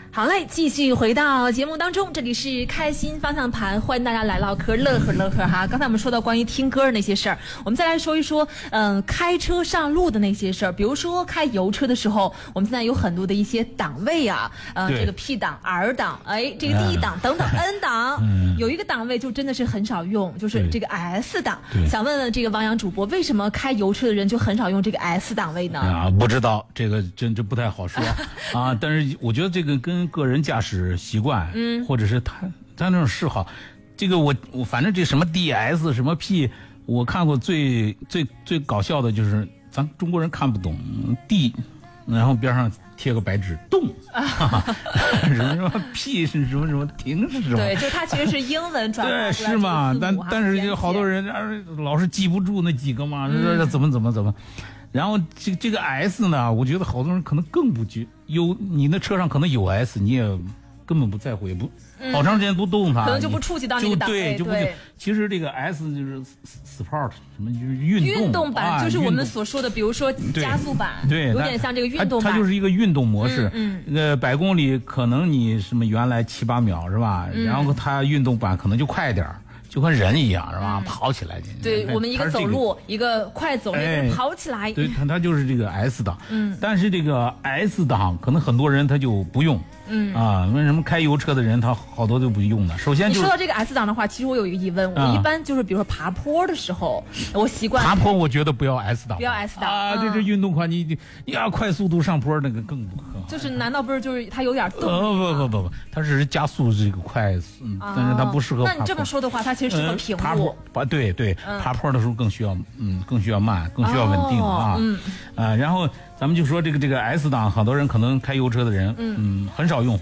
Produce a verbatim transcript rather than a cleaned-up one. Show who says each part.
Speaker 1: 好嘞，继续回到节目当中，这里是开心方向盘，欢迎大家来唠嗑，乐呵乐呵哈。刚才我们说到关于听歌的那些事儿，我们再来说一说，嗯、呃，开车上路的那些事儿。比如说开油车的时候，我们现在有很多的一些档位啊，呃，这个 P 档、R 档，哎，这个 D 档等等 N 档，嗯、有一个档位就真的是很少用，就是这个 S 档。想问问这个王洋主播，为什么开油车的人就很少用这个 S 档位呢？
Speaker 2: 啊，不知道，这个真真不太好说啊。但是我觉得这个跟个人驾驶习惯，嗯，或者是他他那种嗜好，这个我我反正这什么 D S 什么 P， 我看过最最最搞笑的就是咱中国人看不懂 D， 然后边上贴个白纸动，啊、什么什么 P 是什么什么停是什么？
Speaker 1: 对，就它其实是英文转
Speaker 2: 对是吗？但但是就好多人老是记不住那几个嘛，说怎么怎么怎么。然后这这个 S 呢，我觉得好多人可能更不觉有，你那车上可能有 S， 你也根本不在乎，也不、嗯、好长时间不动它，
Speaker 1: 可能就不触及到那个档位。
Speaker 2: 对，就不对。其实这个 S 就是 Sport 什么就是运动
Speaker 1: 运动版、啊，就是我们所说的，比如说加速版，
Speaker 2: 对，
Speaker 1: 有点像这个运动版。
Speaker 2: 它就是一个运动模式。
Speaker 1: 嗯，
Speaker 2: 那个百公里可能你什么原来七八秒是吧？嗯、然后它运动版可能就快一点。就跟人一样是吧？嗯、跑起来。
Speaker 1: 对，我们一个走路，这个、一个快走，一个跑起来。
Speaker 2: 对，它它就是这个 S 档。嗯。但是这个 S 档可能很多人他就不用。嗯。啊，为什么开油车的人他好多都不用呢？首先、就是，
Speaker 1: 你说到这个 S 档的话，其实我有一个疑问，我一般就是比如说爬坡的时候，我习惯
Speaker 2: 爬坡，我觉得不要 S 档，
Speaker 1: 不要 S 档
Speaker 2: 啊！这这运动款，你你你要快速度上坡，那个更不可。
Speaker 1: 就是难道不是就是它有点动？
Speaker 2: 呃不不不不，它是加速这个快，嗯，但是它不适合爬坡。
Speaker 1: 那你这么说的话，它其实适合平路。
Speaker 2: 爬坡，爬对对，爬坡的时候更需要，嗯，更需要慢，更需要稳定啊。嗯。啊，然后咱们就说这个这个 S 档，好多人可能开油车的人，嗯，很少用。